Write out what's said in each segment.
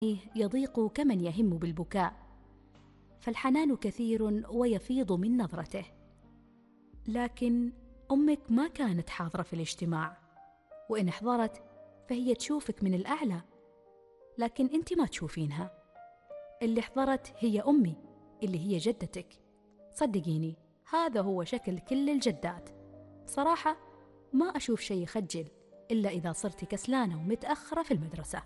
يضيق كمن يهم بالبكاء، فالحنان كثير ويفيض من نظرته. لكن أمك ما كانت حاضرة في الاجتماع، وإن احضرت فهي تشوفك من الأعلى، لكن أنت ما تشوفينها. اللي حضرت هي أمي اللي هي جدتك. صدقيني هذا هو شكل كل الجدات. صراحة ما أشوف شيء يخجل إلا إذا صرت كسلانة ومتأخرة في المدرسة.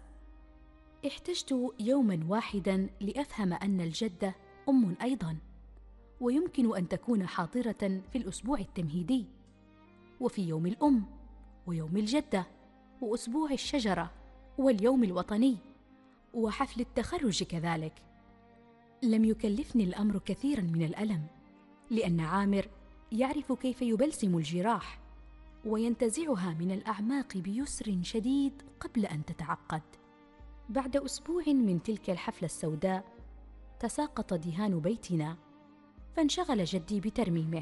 احتجت يوما واحدا لأفهم أن الجدة أم أيضا، ويمكن أن تكون حاضرة في الأسبوع التمهيدي، وفي يوم الأم، ويوم الجدة، وأسبوع الشجرة، واليوم الوطني، وحفل التخرج كذلك. لم يكلفني الأمر كثيرا من الألم، لأن عامر يعرف كيف يبلسم الجراح وينتزعها من الأعماق بيسر شديد قبل أن تتعقد. بعد أسبوع من تلك الحفلة السوداء تساقط دهان بيتنا، فانشغل جدي بترميمه.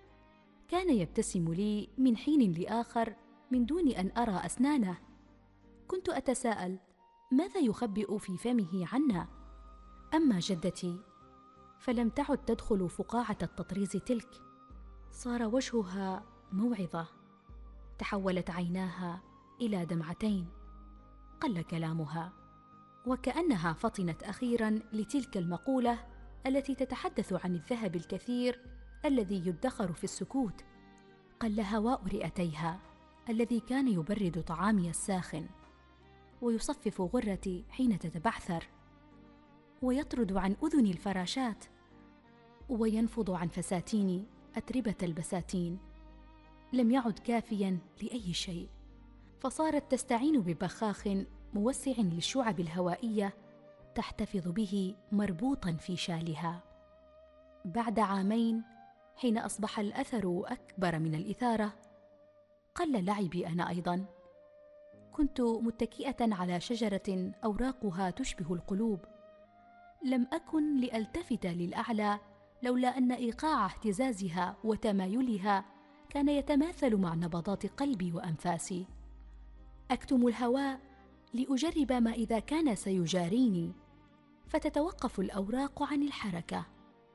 كان يبتسم لي من حين لآخر من دون أن أرى أسنانه. كنت أتساءل ماذا يخبئ في فمه عنا؟ أما جدتي فلم تعد تدخل فقاعة التطريز تلك. صار وجهها موعظة، تحولت عيناها إلى دمعتين، قل كلامها، وكأنها فطنت أخيرا لتلك المقولة التي تتحدث عن الذهب الكثير الذي يدخر في السكوت. قل هواء رئتيها الذي كان يبرد طعامي الساخن، ويصفف غرتي حين تتبعثر، ويطرد عن أذني الفراشات، وينفض عن فساتيني أتربة البساتين. لم يعد كافيا لأي شيء، فصارت تستعين ببخاخ موسع للشعب الهوائية تحتفظ به مربوطا في شالها. بعد عامين، حين أصبح الأثر أكبر من الإثارة، قل لعبي أنا أيضا. كنت متكئة على شجرة أوراقها تشبه القلوب. لم أكن لألتفت للأعلى لولا أن إيقاع اهتزازها وتمايلها كان يتماثل مع نبضات قلبي وأنفاسي. أكتم الهواء لأجرب ما إذا كان سيجاريني، فتتوقف الأوراق عن الحركة.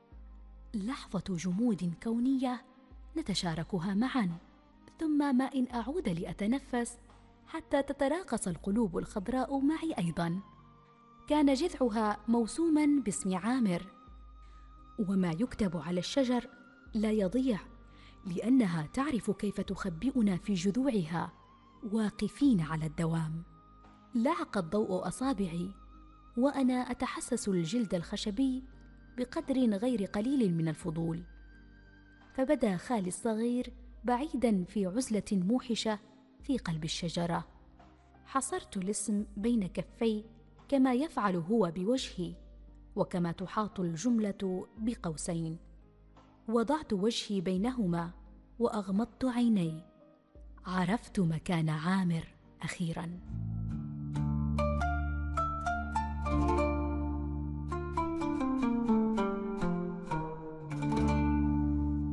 لحظة جمود كونية نتشاركها معا، ثم ما إن أعود لأتنفس حتى تتراقص القلوب الخضراء معي أيضا. كان جذعها موسوما باسم عامر، وما يكتب على الشجر لا يضيع، لأنها تعرف كيف تخبئنا في جذوعها واقفين على الدوام. لعق الضوء أصابعي وأنا أتحسس الجلد الخشبي بقدر غير قليل من الفضول، فبدا خالي الصغير بعيدا في عزلة موحشة في قلب الشجرة. حصرت الاسم بين كفي كما يفعل هو بوجهي، وكما تحاط الجملة بقوسين. وضعت وجهي بينهما وأغمضت عيني. عرفت مكان عامر أخيراً.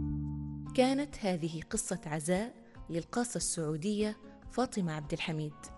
كانت هذه قصة عزاء للقاصة السعودية فاطمة عبد الحميد.